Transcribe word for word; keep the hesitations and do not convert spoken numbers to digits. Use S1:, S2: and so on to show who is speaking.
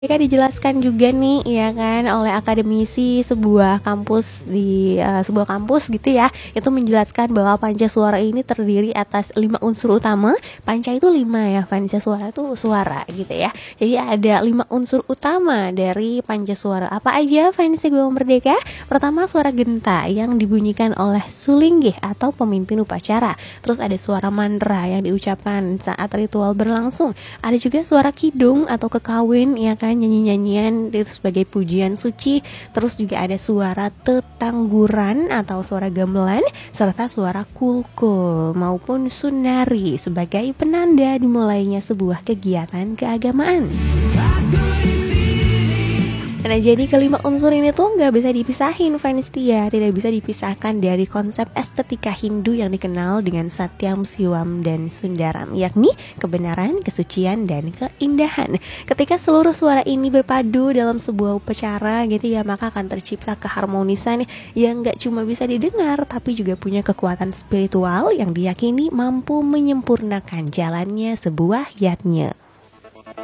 S1: Jika dijelaskan juga nih ya kan oleh akademisi sebuah kampus di uh, sebuah kampus gitu ya, itu menjelaskan bahwa Pancaswara ini terdiri atas lima unsur utama. Panca itu lima ya, Pancaswara itu suara gitu ya. Jadi ada lima unsur utama dari Pancaswara. Apa aja Fans Gema Merdeka? Pertama, suara genta yang dibunyikan oleh sulinggih atau pemimpin upacara. Terus ada suara mantra yang diucapkan saat ritual berlangsung. Ada juga suara kidung atau kekawin ya kan, nyanyi-nyanyian itu sebagai pujian suci. Terus juga ada suara tetangguran atau suara gamelan, serta suara kulkul maupun sunari sebagai penanda dimulainya sebuah kegiatan keagamaan. Nah, jadi kelima unsur ini tuh nggak bisa dipisahin, Vanistia. Tidak bisa dipisahkan dari konsep estetika Hindu yang dikenal dengan Satyam, Siwam, dan Sundaram, yakni kebenaran, kesucian, dan keindahan. Ketika seluruh suara ini berpadu dalam sebuah upacara gitu ya, maka akan tercipta keharmonisan yang nggak cuma bisa didengar, tapi juga punya kekuatan spiritual yang diyakini mampu menyempurnakan jalannya sebuah yatnya.